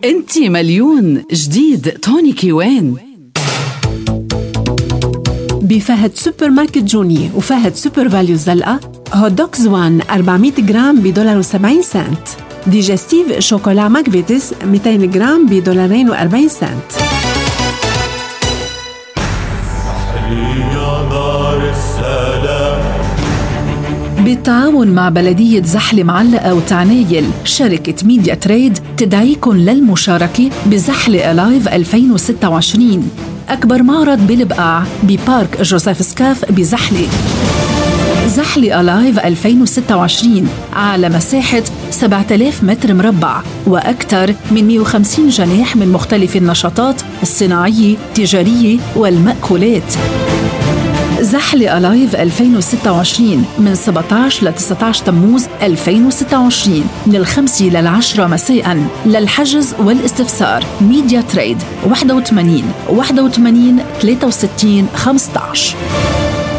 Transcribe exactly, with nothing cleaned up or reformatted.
انتي مليون جديد تونيكي وين؟ بفهد سوبر ماركت جوني وفهد سوبر فاليو الزلقة. هوت دوكس وان أربعمية جرام بدولار وسبعين سنت. ديجستيف شوكولا ماكفيتس مئتين جرام بدولارين وأربعين سنت. بالتعاون مع بلدية زحلة معلقة وتعنايل، شركة ميديا تريد تدعيكم للمشاركة بزحلة ألايف ألفين وستة وعشرين، أكبر معرض بالبقاع ببارك جوزيف سكاف بزحلة. زحلة ألايف ألفين وستة وعشرين على مساحة سبعة آلاف متر مربع وأكثر من مئة وخمسين جناح من مختلف النشاطات الصناعية، التجارية والمأكولات. زحلة ألايف ألفين وستة وعشرين من سبعة عشر ل تسعة عشر تموز ألفين وستة وعشرين من الخمسة للعشرة مساءً. للحجز والاستفسار ميديا تريد واحد وثمانين واحد وثمانين ثلاثة وستين خمسة عشر.